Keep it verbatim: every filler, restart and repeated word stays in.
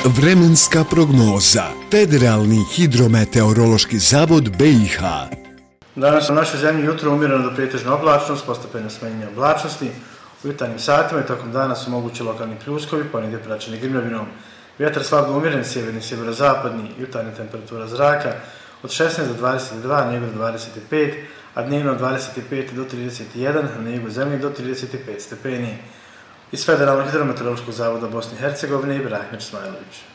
Vremenska prognoza. Federalni hidrometeorološki zavod B i H. Danas u našoj zemlji jutro umjereno do pretežno oblačno, s postepenim smanjenjem oblačnosti. U jutarnjim satima i tokom dana su mogući lokalni pljuskovi, ponegdje praćeni grmljavinom. Vjetar slabo umjeren, sjeverni, sjeverozapadni, jutarnja temperatura zraka od šesnaest do dvadeset dva, na jugu do dvadeset pet, a dnevno od dvadeset pet do trideset jedan, na jugu zemlje do trideset pet stepeni. Iz Federalnog hidrometeorološkog zavoda Bosne i Hercegovine, Ibrahim Ismailović.